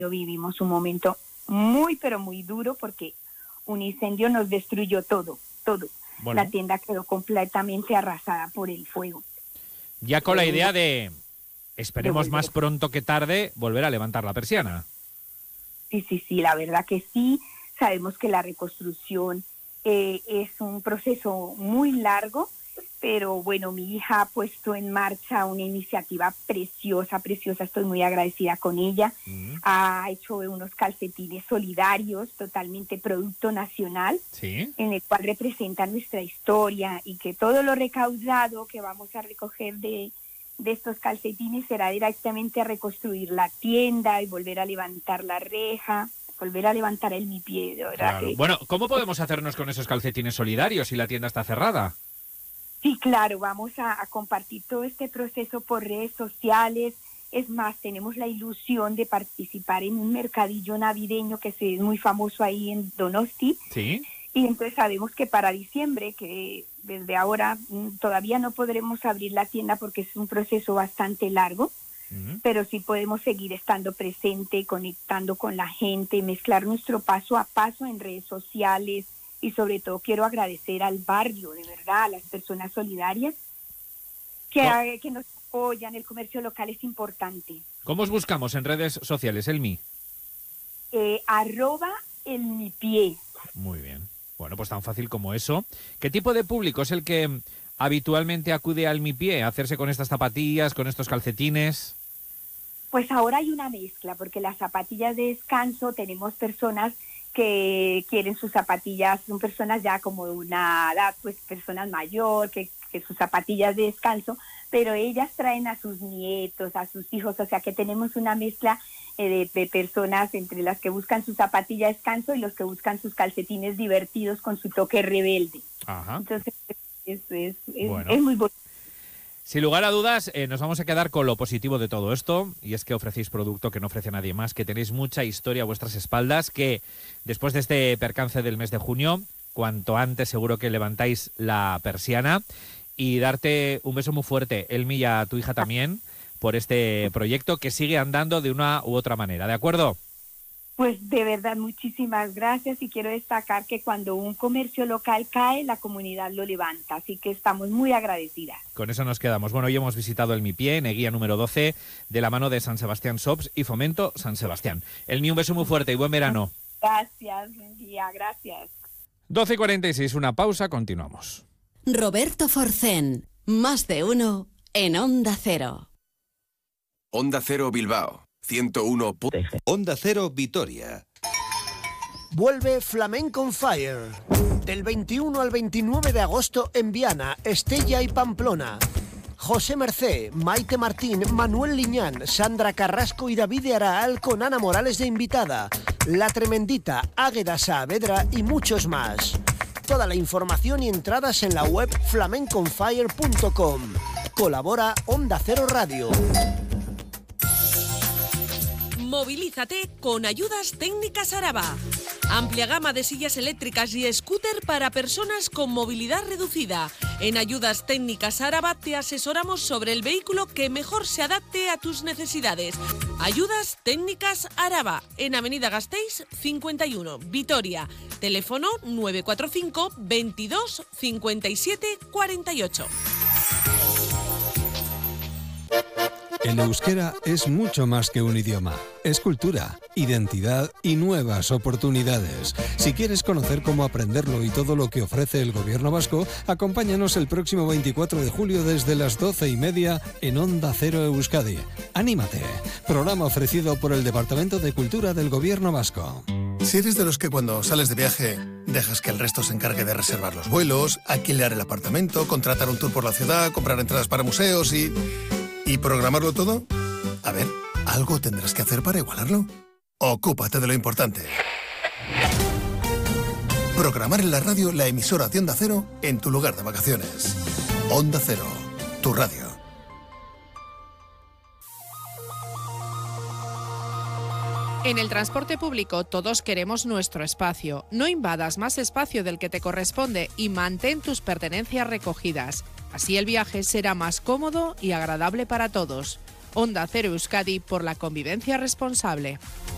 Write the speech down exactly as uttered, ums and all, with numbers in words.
vivimos un momento muy, pero muy duro porque un incendio nos destruyó todo, todo. Bueno. La tienda quedó completamente arrasada por el fuego. Ya con la idea de, esperemos de más pronto que tarde, volver a levantar la persiana. Sí, sí, sí, la verdad que sí. Sabemos que la reconstrucción eh, es un proceso muy largo, pero bueno, mi hija ha puesto en marcha una iniciativa preciosa, preciosa, estoy muy agradecida con ella. Uh-huh. Ha hecho unos calcetines solidarios, totalmente producto nacional, ¿sí? En el cual representa nuestra historia y que todo lo recaudado que vamos a recoger de, de estos calcetines será directamente a reconstruir la tienda y volver a levantar la reja, volver a levantar el mi pie, de verdad. Claro. Que... Bueno, ¿cómo podemos hacernos con esos calcetines solidarios si la tienda está cerrada? Sí, claro, vamos a, a compartir todo este proceso por redes sociales. Es más, tenemos la ilusión de participar en un mercadillo navideño que es muy famoso ahí en Donosti. Sí. Y entonces sabemos que para diciembre, que desde ahora todavía no podremos abrir la tienda porque es un proceso bastante largo, uh-huh. pero sí podemos seguir estando presente, conectando con la gente, mezclar nuestro paso a paso en redes sociales. Y sobre todo quiero agradecer al barrio, de verdad, a las personas solidarias que, oh. que nos apoyan. El comercio local es importante. ¿Cómo os buscamos en redes sociales, Elmi? Eh, arroba el mi pie. Muy bien. Bueno, pues tan fácil como eso. ¿Qué tipo de público es el que habitualmente acude al mi pie a hacerse con estas zapatillas, con estos calcetines? Pues ahora hay una mezcla, porque las zapatillas de descanso tenemos personas que quieren sus zapatillas, son personas ya como de una edad, pues personas mayor, que, que sus zapatillas de descanso, pero ellas traen a sus nietos, a sus hijos, o sea que tenemos una mezcla eh, de, de personas entre las que buscan su zapatilla de descanso y los que buscan sus calcetines divertidos con su toque rebelde. Ajá. Entonces, es, es, es, bueno. es muy bonito. Sin lugar a dudas, eh, nos vamos a quedar con lo positivo de todo esto, y es que ofrecéis producto que no ofrece nadie más, que tenéis mucha historia a vuestras espaldas, que después de este percance del mes de junio, cuanto antes seguro que levantáis la persiana, y darte un beso muy fuerte, Elmi, y a tu hija también, por este proyecto que sigue andando de una u otra manera, ¿de acuerdo? Pues de verdad, muchísimas gracias y quiero destacar que cuando un comercio local cae, la comunidad lo levanta, así que estamos muy agradecidas. Con eso nos quedamos. Bueno, hoy hemos visitado el Mi Pie, en Eguía número doce, de la mano de San Sebastián Shops y Fomento San Sebastián. Elmi, un beso muy fuerte y buen verano. Gracias, Guía, gracias. doce y cuarenta y seis, una pausa, continuamos. Roberto Forcén, más de uno en Onda Cero. Onda Cero Bilbao. ciento uno. Onda Cero Vitoria. Vuelve Flamenco on Fire. Del veintiuno al veintinueve de agosto en Viana, Estella y Pamplona. José Mercé, Maite Martín, Manuel Liñán, Sandra Carrasco y David Araal con Ana Morales de invitada. La Tremendita, Águeda Saavedra y muchos más. Toda la información y entradas en la web flamenco on fire punto com. Colabora Onda Cero Radio. Movilízate con Ayudas Técnicas Araba. Amplia gama de sillas eléctricas y scooter para personas con movilidad reducida. En Ayudas Técnicas Araba te asesoramos sobre el vehículo que mejor se adapte a tus necesidades. Ayudas Técnicas Araba, en Avenida Gasteiz cincuenta y uno, Vitoria. Teléfono nueve cuatro cinco, veintidós, cincuenta y siete, cuarenta y ocho. El euskera es mucho más que un idioma. Es cultura, identidad y nuevas oportunidades. Si quieres conocer cómo aprenderlo y todo lo que ofrece el gobierno vasco, acompáñanos el próximo veinticuatro de julio desde las doce y media en Onda Cero Euskadi. ¡Anímate! Programa ofrecido por el Departamento de Cultura del Gobierno Vasco. Si eres de los que cuando sales de viaje dejas que el resto se encargue de reservar los vuelos, alquilar el apartamento, contratar un tour por la ciudad, comprar entradas para museos y... ¿Y programarlo todo? A ver, algo tendrás que hacer para igualarlo. Ocúpate de lo importante. Programar en la radio la emisora de Onda Cero en tu lugar de vacaciones. Onda Cero, tu radio. En el transporte público todos queremos nuestro espacio. No invadas más espacio del que te corresponde y mantén tus pertenencias recogidas. Así el viaje será más cómodo y agradable para todos. Onda Cero Euskadi por la convivencia responsable.